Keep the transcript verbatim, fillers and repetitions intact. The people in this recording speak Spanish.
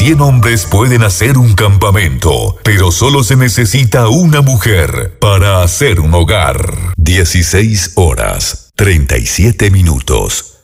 cien hombres pueden hacer un campamento, pero solo se necesita una mujer para hacer un hogar. dieciséis horas, treinta y siete minutos.